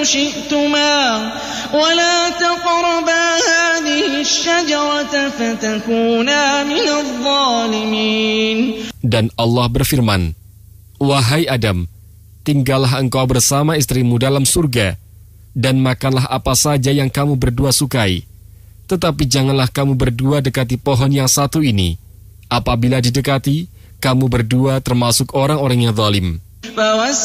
شئتما ولا تقربا هذه الشجرة فتكونا من الظالمين. Dan Allah berfirman, wahai Adam, tinggallah engkau bersama istrimu dalam surga, dan makanlah apa saja yang kamu berdua sukai. Tetapi janganlah kamu berdua dekati pohon yang satu ini. Apabila didekati, kamu berdua termasuk orang-orang yang zalim.